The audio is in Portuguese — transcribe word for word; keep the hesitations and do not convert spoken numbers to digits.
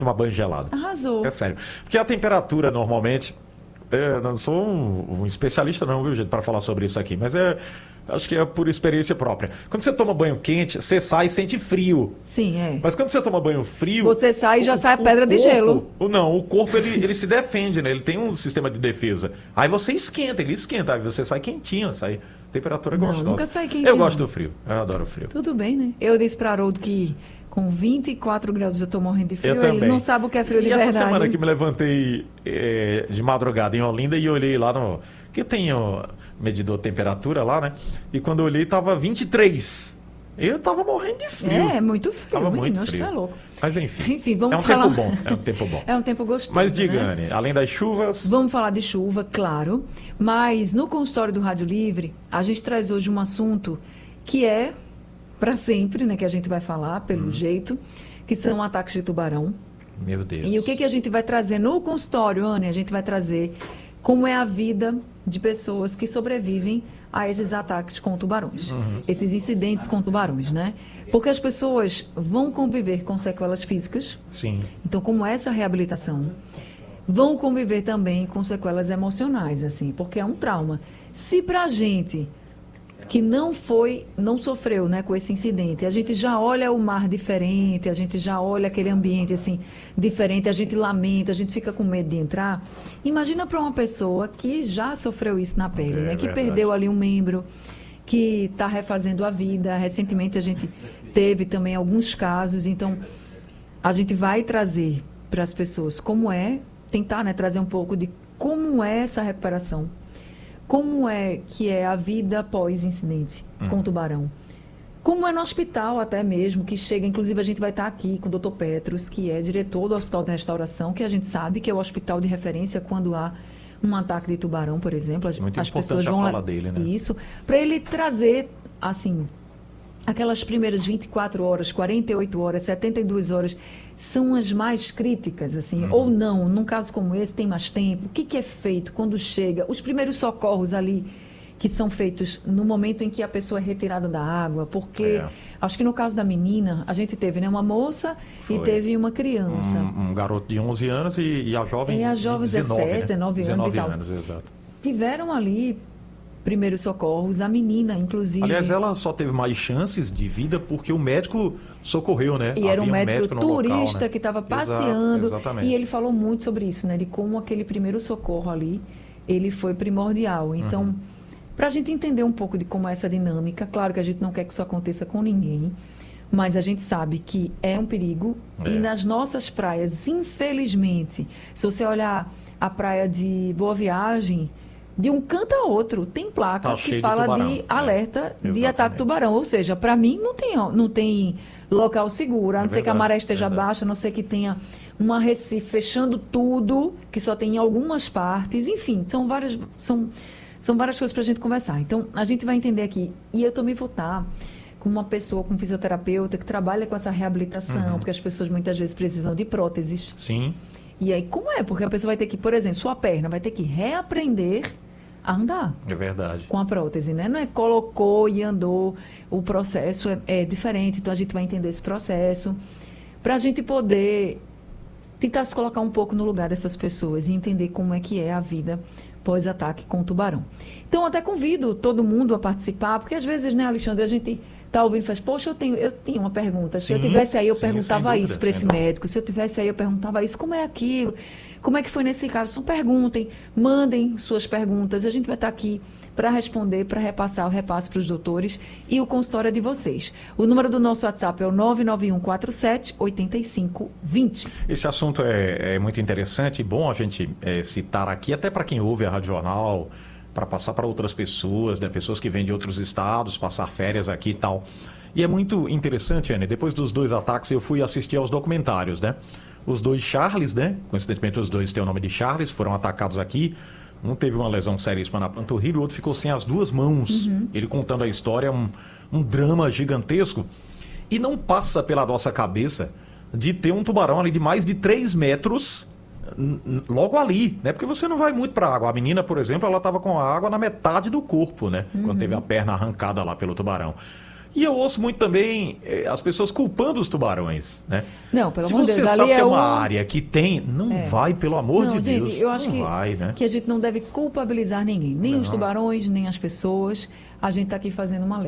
tomar banho gelado. Arrasou. É sério. Porque a temperatura, normalmente... Eu não sou um, um especialista não, viu, gente, para falar sobre isso aqui, mas é... Acho que é por experiência própria. Quando você toma banho quente, você sai e sente frio. Sim, é. Mas quando você toma banho frio... Você sai e já o, sai a pedra o de corpo, gelo. O, não, o corpo ele, ele se defende, né? Ele tem um sistema de defesa. Aí você esquenta, ele esquenta. Aí você sai quentinho, sai... Temperatura Não, gostosa. nunca sai quentinho. Eu gosto do frio. Eu adoro o frio. Tudo bem, né? Eu disse para Haroldo que com vinte e quatro graus eu tô morrendo de frio. Eu Ele também. não sabe o que é frio e de verdade. E essa semana que me levantei é, de madrugada em Olinda e olhei lá no... Que tem o medidor de temperatura lá, né? E quando eu olhei tava vinte e três. Eu tava morrendo de frio. É, é muito frio. Tava Menino, muito acho que frio. tá louco. Mas enfim. Enfim, vamos é um falar... tempo bom. É um tempo bom. É um tempo gostoso, Mas diga, né? Anne, além das chuvas... Vamos falar de chuva, claro. Mas no consultório do Rádio Livre, a gente traz hoje um assunto que é para sempre, né? Que a gente vai falar, pelo hum. jeito, que são ataques de tubarão. Meu Deus. E o que, que a gente vai trazer no consultório, Anne? A gente vai trazer como é a vida de pessoas que sobrevivem a esses ataques com tubarões, uhum. esses incidentes com tubarões, né? Porque as pessoas vão conviver com sequelas físicas. Sim. Então, como essa reabilitação, vão conviver também com sequelas emocionais, assim, porque é um trauma. Se pra gente que não foi, não sofreu, né, com esse incidente, a gente já olha o mar diferente, a gente já olha aquele ambiente assim diferente, a gente lamenta, a gente fica com medo de entrar. Imagina para uma pessoa que já sofreu isso na pele, é, né, que verdade. Perdeu ali um membro, que está refazendo a vida. Recentemente a gente teve também alguns casos, então a gente vai trazer para as pessoas como é, tentar, né, trazer um pouco de como é essa recuperação. Como é que é a vida após incidente hum. com o tubarão? Como é no hospital até mesmo, que chega, inclusive a gente vai estar aqui com o doutor Petros, que é diretor do Hospital da Restauração, que a gente sabe que é o hospital de referência quando há um ataque de tubarão, por exemplo. Muito as importante pessoas a vão fala lá... dele, né? Isso, para ele trazer, assim, aquelas primeiras vinte e quatro horas, quarenta e oito horas, setenta e duas horas, são as mais críticas, assim, uhum. ou não, num caso como esse tem mais tempo, o que, que é feito quando chega, os primeiros socorros ali, que são feitos no momento em que a pessoa é retirada da água, porque, é. acho que no caso da menina, a gente teve, né, uma moça Foi. e teve uma criança. Um, um garoto de onze anos e, e a jovem e a jovem de dezenove, dezessete, né? dezenove anos e tal. Anos, exato. Tiveram ali primeiros socorros, a menina, inclusive. Aliás, ela só teve mais chances de vida porque o médico socorreu, né? E era um médico, um médico turista local, né? que estava passeando. Exato, exatamente. E ele falou muito sobre isso, né? De como aquele primeiro socorro ali, ele foi primordial. Então, uhum. para a gente entender um pouco de como é essa dinâmica, claro que a gente não quer que isso aconteça com ninguém, mas a gente sabe que é um perigo. É. E nas nossas praias, infelizmente, se você olhar a praia de Boa Viagem, de um canto a outro, tem placa tá que fala de, de alerta é. de ataque tubarão. Ou seja, para mim não tem, não tem local seguro, a não é ser verdade, que a maré esteja verdade. baixa, a não ser que tenha uma Recife fechando tudo, que só tem em algumas partes. Enfim, são várias, são, são várias coisas para a gente conversar. Então, a gente vai entender aqui. E eu também vou estar com uma pessoa, com um fisioterapeuta, que trabalha com essa reabilitação, uhum. porque as pessoas muitas vezes precisam de próteses. Sim. E aí, como é? Porque a pessoa vai ter que, por exemplo, sua perna vai ter que reaprender a andar. É verdade. Com a prótese, né? Não é colocou e andou. O processo é, é diferente. Então, a gente vai entender esse processo para a gente poder tentar se colocar um pouco no lugar dessas pessoas e entender como é que é a vida pós-ataque com o tubarão. Então, até convido todo mundo a participar, porque às vezes, né, Alexandre, a gente tá ouvindo e faz, poxa, eu tenho, eu tenho uma pergunta. Se sim, eu tivesse aí, eu sim, perguntava dúvida, isso para esse dúvida. médico. Se eu tivesse aí, eu perguntava isso. Como é aquilo? Como é que foi nesse caso? Então, perguntem, mandem suas perguntas. A gente vai estar aqui para responder, para repassar o repasse para os doutores e o consultório é de vocês. O número do nosso WhatsApp é o nove nove um quatro sete oito cinco dois zero. Esse assunto é, é muito interessante e bom a gente é, citar aqui, até para quem ouve a Rádio Jornal, para passar para outras pessoas, né? Pessoas que vêm de outros estados, passar férias aqui e tal. E é muito interessante, Anne, depois dos dois ataques eu fui assistir aos documentários, né? Os dois Charles, né? Coincidentemente os dois têm o nome de Charles, foram atacados aqui. Um teve uma lesão seríssima na panturrilha, o outro ficou sem as duas mãos. Uhum. Ele contando a história, um, um drama gigantesco. E não passa pela nossa cabeça de ter um tubarão ali de mais de três metros logo ali, né? Porque você não vai muito para a água. A menina, por exemplo, ela estava com a água na metade do corpo, né? Uhum. Quando teve a perna arrancada lá pelo tubarão. E eu ouço muito também eh, as pessoas culpando os tubarões, né? Não, pelo Se amor de você Deus, sabe ali que é é uma um- área que tem, não É. vai, pelo amor Não, de gente, Deus. eu acho não que, vai, né? que a gente não deve culpabilizar ninguém, nem os Não. tubarões, nem as pessoas. A gente está aqui fazendo uma